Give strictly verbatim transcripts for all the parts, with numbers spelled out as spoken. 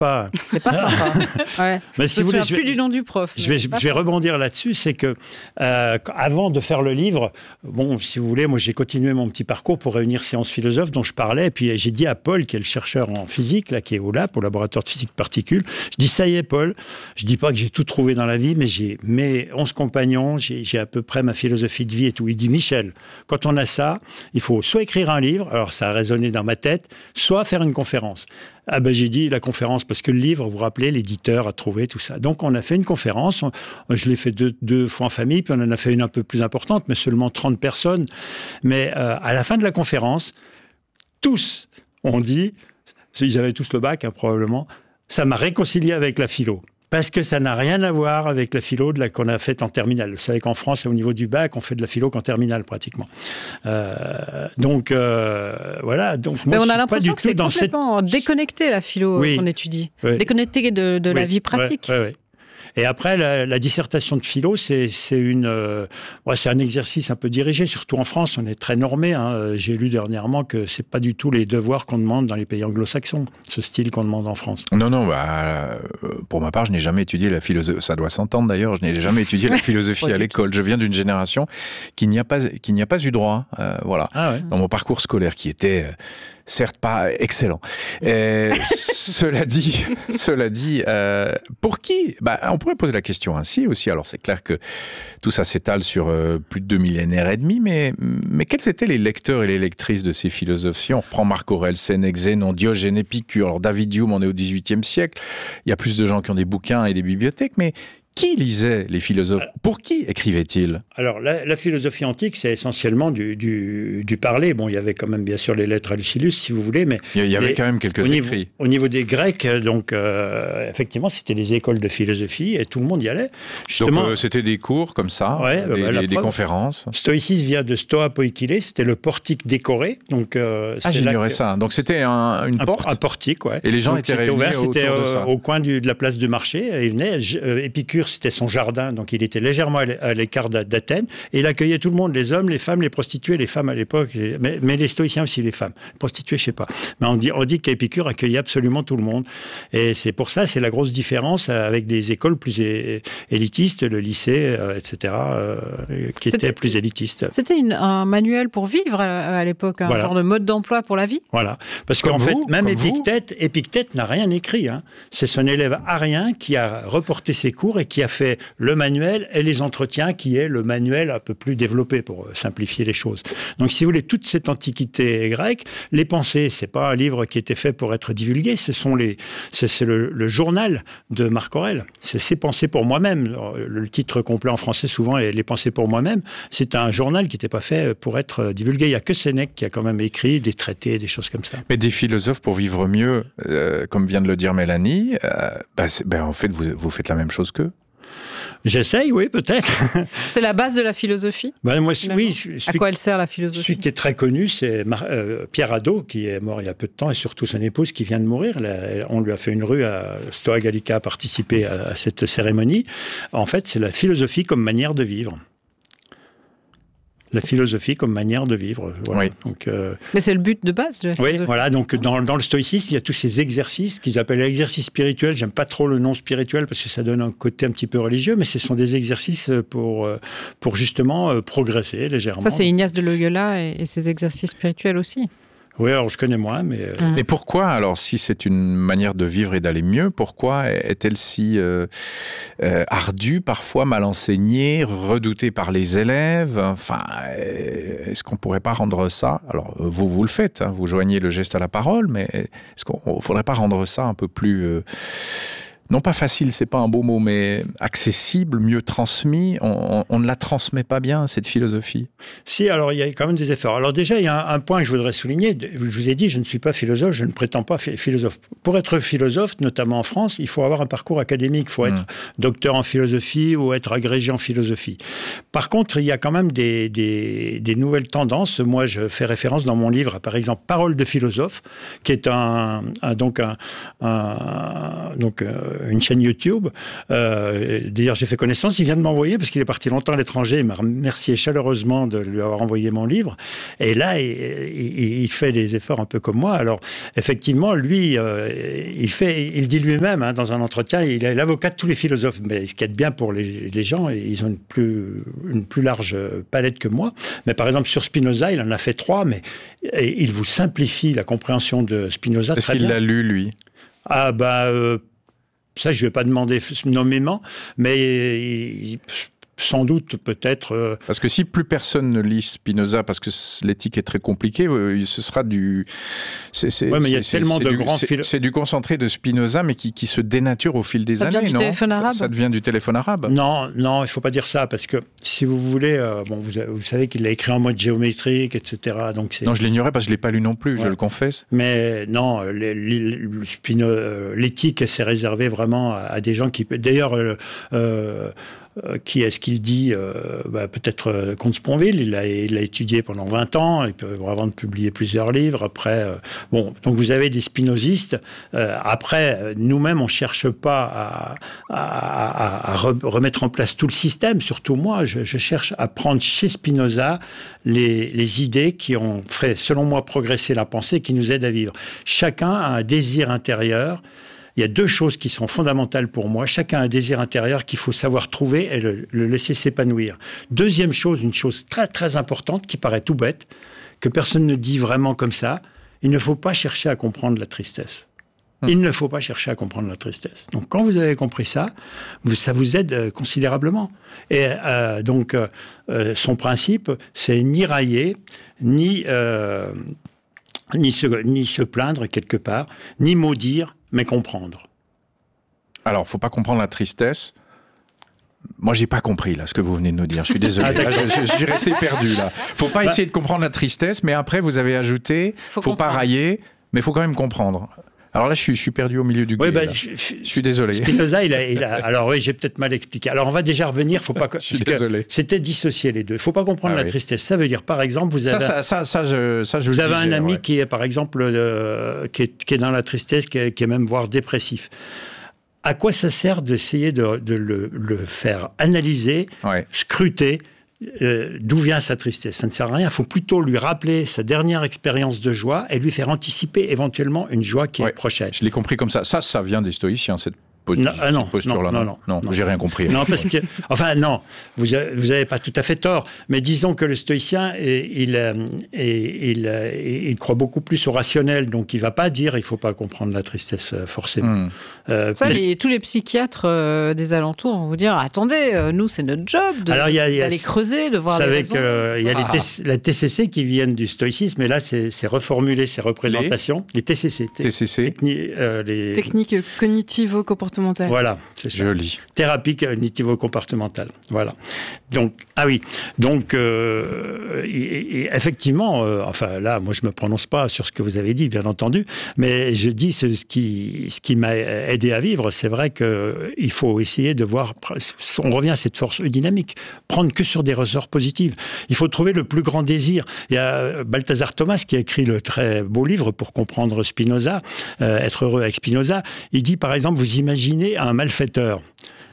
pas. C'est pas sympa. Ouais. Mais je si me vous voulez, souviens je plus vais, du nom du prof. je vais, je vais rebondir là-dessus, c'est que euh, avant de faire le livre, bon, si vous voulez, moi j'ai continué mon petit parcours pour réunir Séance Philosophe dont je parlais, et puis j'ai dit à Paul, qui est le chercheur en physique, là, qui est au lab, au laboratoire de physique particules, je dis ça y est Paul, je dis pas que j'ai tout trouvé dans la vie, mais j'ai mes onze compagnons, j'ai, j'ai à peu près ma philosophie de vie et tout. Il dit Michel, quand on a ça, il faut soit écrire un livre, alors ça a résonné dans ma tête, soit faire une conférence. Ah ben j'ai dit la conférence, parce que le livre, vous vous rappelez, l'éditeur a trouvé tout ça. Donc on a fait une conférence, on, je l'ai fait deux, deux fois en famille, puis on en a fait une un peu plus importante, mais seulement trente personnes. Mais euh, à la fin de la conférence, tous ont dit, ils avaient tous le bac hein, probablement, ça m'a réconcilié avec la philo. Parce que ça n'a rien à voir avec la philo de la, qu'on a faite en terminale. Vous savez qu'en France, au niveau du bac, on fait de la philo qu'en terminale, pratiquement. Euh, donc, euh, voilà. Donc, moi, Mais on je a suis l'impression pas que c'est dans complètement cette... déconnecté, la philo oui. qu'on étudie. Oui. Déconnecté de, de oui. la vie pratique. Oui, oui, oui. Et après, la, la dissertation de philo, c'est, c'est, une, euh, ouais, c'est un exercice un peu dirigé, surtout en France, on est très normé. Hein. J'ai lu dernièrement que c'est pas du tout les devoirs qu'on demande dans les pays anglo-saxons, ce style qu'on demande en France. Non, non, bah, pour ma part, je n'ai jamais étudié la philosophie, ça doit s'entendre d'ailleurs, je n'ai jamais étudié la philosophie à l'école. Je viens d'une génération qui n'y a pas, qui n'y a pas eu droit, euh, voilà, ah ouais. dans mon parcours scolaire, qui était... Euh, certes pas excellent. Et cela dit, cela dit, euh, pour qui bah, on pourrait poser la question ainsi aussi. Alors c'est clair que tout ça s'étale sur euh, plus de deux millénaires et demi, mais, mais quels étaient les lecteurs et les lectrices de ces philosophes? Si on reprend Marc Aurèle, Sénèque, Zénon, Diogène, Épicure, alors David Hume, on est au dix-huitième siècle, il y a plus de gens qui ont des bouquins et des bibliothèques, mais qui lisait les philosophes? Pour qui écrivaient-ils? Alors, la, la philosophie antique, c'est essentiellement du, du, du parler. Bon, il y avait quand même, bien sûr, les lettres à Lucilius, si vous voulez, mais... Il y avait les, quand même quelques au écrits. Niveau, au niveau des Grecs, donc, euh, effectivement, c'était les écoles de philosophie, et tout le monde y allait. Justement, donc, euh, c'était des cours, comme ça, ouais, des, bah, des, des conférences. Stoïcisme vient de Stoa Poikile, c'était le portique décoré. Donc, euh, ah, j'ignorais que... ça. Donc, c'était un, une un, porte Un portique, ouais. Et les gens donc, étaient réunis ouvert, autour c'était de au, ça. au coin du, de la place du marché, et ils venaient. Euh, Épicure, c'était son jardin, donc il était légèrement à l'écart d'Athènes, et il accueillait tout le monde, les hommes, les femmes, les prostituées, les femmes à l'époque, mais, mais les stoïciens aussi, les femmes. Prostituées, je sais pas. Mais on dit, on dit qu'Épicure accueillait absolument tout le monde. Et c'est pour ça, c'est la grosse différence avec des écoles plus é élitistes, le lycée, euh, et cetera, euh, qui étaient plus élitistes. C'était un manuel pour vivre à, à l'époque, un voilà. genre de mode d'emploi pour la vie. Voilà. Parce qu'en fait, même Épictète, Épictète n'a rien écrit. Hein. C'est son élève Arien qui a reporté ses cours et qui a fait le manuel et les entretiens, qui est le manuel un peu plus développé pour simplifier les choses. Donc, si vous voulez, toute cette antiquité grecque, les pensées, c'est pas un livre qui était fait pour être divulgué, ce sont les, c'est, c'est le, le journal de Marc Aurèle. C'est ses pensées pour moi-même. Le titre complet en français, souvent, est Les pensées pour moi-même. C'est un journal qui n'était pas fait pour être divulgué. Il n'y a que Sénèque qui a quand même écrit des traités, des choses comme ça. Mais des philosophes pour vivre mieux, euh, comme vient de le dire Mélanie, euh, bah, bah, en fait, vous, vous faites la même chose qu'eux. J'essaye, oui, peut-être. C'est la base de la philosophie. Ben, moi, oui. Je suis, à quoi elle sert, la philosophie? Celui qui est très connu, c'est euh, Pierre Hadot, qui est mort il y a peu de temps, et surtout son épouse qui vient de mourir. Là, on lui a fait une rue à Stoa Gallica, a participé à, à cette cérémonie. En fait, c'est la philosophie comme manière de vivre. La philosophie comme manière de vivre. Voilà. Oui. Donc, euh... Mais c'est le but de base de la philosophie. Oui, voilà. Donc, dans, dans le stoïcisme, il y a tous ces exercices qu'ils appellent exercices spirituels. J'aime pas trop le nom spirituel parce que ça donne un côté un petit peu religieux, mais ce sont des exercices pour, pour justement progresser légèrement. Ça, c'est Ignace de Loyola et, et ses exercices spirituels aussi. Oui, alors je connais moins, mais... Euh... Mais pourquoi, alors, si c'est une manière de vivre et d'aller mieux, pourquoi est-elle si euh, euh, ardue, parfois mal enseignée, redoutée par les élèves? Enfin, est-ce qu'on ne pourrait pas rendre ça... Alors, vous, vous le faites, hein, vous joignez le geste à la parole, mais est-ce qu'on ne faudrait pas rendre ça un peu plus... Euh, non pas facile, c'est pas un beau mot, mais accessible, mieux transmis. On, on ne la transmet pas bien, cette philosophie. Si, alors il y a quand même des efforts. Alors déjà, il y a un, un point que je voudrais souligner. Je vous ai dit, je ne suis pas philosophe, je ne prétends pas philosophe. Pour être philosophe, notamment en France, il faut avoir un parcours académique. Il faut être mmh. docteur en philosophie ou être agrégé en philosophie. Par contre, il y a quand même des, des, des nouvelles tendances. Moi, je fais référence dans mon livre à, par exemple, Paroles de philosophe, qui est un, un, donc un, un, donc, euh, une chaîne YouTube. Euh, d'ailleurs, j'ai fait connaissance. Il vient de m'envoyer, parce qu'il est parti longtemps à l'étranger, il m'a remercié chaleureusement de lui avoir envoyé mon livre. Et là, il, il, il fait des efforts un peu comme moi. Alors, effectivement, lui, euh, il, fait, il dit lui-même, hein, dans un entretien, il est l'avocat de tous les philosophes. Mais ce qui est bien pour les, les gens, ils ont une plus, une plus large palette que moi. Mais par exemple, sur Spinoza, il en a fait trois, mais il vous simplifie la compréhension de Spinoza. Est-ce qu'il l'a lu, lui ? Ah, bah, euh, ça, je ne vais pas demander nommément, mais il, sans doute, peut-être... Euh... Parce que si plus personne ne lit Spinoza, parce que l'éthique est très compliquée, euh, ce sera du... C'est, c'est, ouais, mais il y a tellement de du, grands philosophes... C'est du concentré de Spinoza, mais qui, qui se dénature au fil des ça années, du non téléphone arabe. Ça, ça devient du téléphone arabe. Non, non, il ne faut pas dire ça, parce que si vous voulez... Euh, bon, vous, vous savez qu'il l'a écrit en mode géométrique, et cetera. Donc c'est, non, je l'ignorais parce que je ne l'ai pas lu non plus, ouais. Je le confesse. Mais non, les, les, Spino, l'éthique, c'est réservé vraiment à, à des gens qui... D'ailleurs... Euh, euh, Euh, qui est-ce qu'il dit euh, bah, peut-être euh, Comte Sponville, il l'a il a étudié pendant vingt ans, et peut, avant de publier plusieurs livres. Après, euh, bon, donc vous avez des spinozistes. Euh, après, nous-mêmes, on ne cherche pas à, à, à, à remettre en place tout le système. Surtout moi, je, je cherche à prendre chez Spinoza les, les idées qui ont fait, selon moi, progresser la pensée, qui nous aident à vivre. Chacun a un désir intérieur. Il y a deux choses qui sont fondamentales pour moi. Chacun a un désir intérieur qu'il faut savoir trouver et le, le laisser s'épanouir. Deuxième chose, une chose très très importante qui paraît tout bête, que personne ne dit vraiment comme ça, il ne faut pas chercher à comprendre la tristesse. Il ne faut pas chercher à comprendre la tristesse. Donc quand vous avez compris ça, vous, ça vous aide euh, considérablement. Et euh, donc euh, son principe, c'est ni railler, ni, euh, ni, se, ni se plaindre quelque part, ni maudire, mais comprendre. Alors, il ne faut pas comprendre la tristesse. Moi, je n'ai pas compris là, ce que vous venez de nous dire. Je suis désolé. Ah, là, je, je, je suis resté perdu. Il ne faut pas bah, essayer de comprendre la tristesse, mais après, vous avez ajouté, il ne faut pas railler, mais il faut quand même comprendre. Alors là, je suis, je suis perdu au milieu du gué. Oui, ben, je, je, je suis désolé. Spinoza, il a, il a, alors oui, j'ai peut-être mal expliqué. Alors on va déjà revenir. Faut pas. je suis désolé. C'était dissocier les deux. Il faut pas comprendre ah, la oui. tristesse. Ça veut dire, par exemple, vous avez. Ça, ça, ça, ça je, ça, je vous avez disais, un ami ouais. qui est, par exemple, euh, qui, est, qui est dans la tristesse, qui est, qui est même voire dépressif. À quoi ça sert d'essayer de, de le, le faire analyser, ouais. scruter? Euh, d'où vient sa tristesse? Ça ne sert à rien. Il faut plutôt lui rappeler sa dernière expérience de joie et lui faire anticiper éventuellement une joie qui ouais, est prochaine. Je l'ai compris comme ça. Ça, ça vient des stoïciens, cette non, ah non, posture-là. Non, non, non, non j'ai rien compris. Non, parce que, enfin, non, vous n'avez pas tout à fait tort, mais disons que le stoïcien, il, il, il, il croit beaucoup plus au rationnel, donc il ne va pas dire il ne faut pas comprendre la tristesse forcément. Mmh. Euh, Ça, les, tous les psychiatres euh, des alentours vont vous dire attendez, euh, nous, c'est notre job de, Alors, y a, y a, d'aller creuser, de voir les raisons. Il y a ah. les la T C C qui viennent du stoïcisme, et là, c'est, c'est reformuler ces représentations. Les, les T C C. T C C. Techni, euh, les... Techniques cognitivo-comportementales. Voilà, c'est ça. Joli. Thérapie cognitivo-comportementale. Voilà. Donc, ah oui. Donc, euh, et, et effectivement, euh, enfin là, moi, je ne me prononce pas sur ce que vous avez dit, bien entendu, mais je dis ce, ce, qui, ce qui m'a aidé à vivre. C'est vrai qu'il faut essayer de voir, on revient à cette force dynamique, prendre que sur des ressorts positifs. Il faut trouver le plus grand désir. Il y a Balthazar Thomas qui a écrit le très beau livre pour comprendre Spinoza, euh, Être heureux avec Spinoza. Il dit, par exemple, vous imaginez Imaginez un malfaiteur.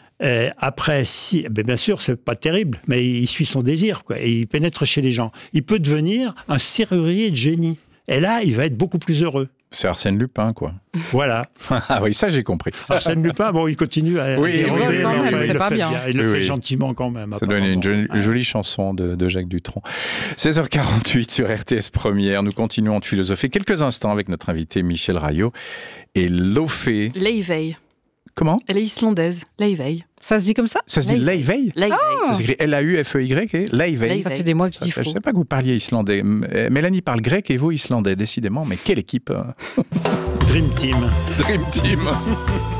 Et après, si, ben bien sûr, c'est pas terrible, mais il suit son désir, quoi, et il pénètre chez les gens. Il peut devenir un serrurier de génie. Et là, il va être beaucoup plus heureux. C'est Arsène Lupin, quoi. Voilà. Ah oui, ça, j'ai compris. Arsène Lupin, bon, il continue à... Oui, oui, oui, quand même, enfin, c'est pas bien. bien. Il le oui, fait oui. gentiment quand même. Ça donne une jolie, ouais. jolie chanson de, de Jacques Dutronc. seize heures quarante-huit sur R T S Première. Nous continuons de philosopher quelques instants avec notre invité Michel Raillot et Lofé. Leivey. Comment ? Elle est islandaise, Leivey. Ça se dit comme ça ? Ça se dit Leivey ? Leivey. Ça s'écrit L A U F E Y et Leivey. Ça fait des mois que je dis faux. Je ne sais pas que vous parliez islandais. Mélanie parle grec et vous islandais, décidément. Mais quelle équipe ? Dream Team. Dream Team.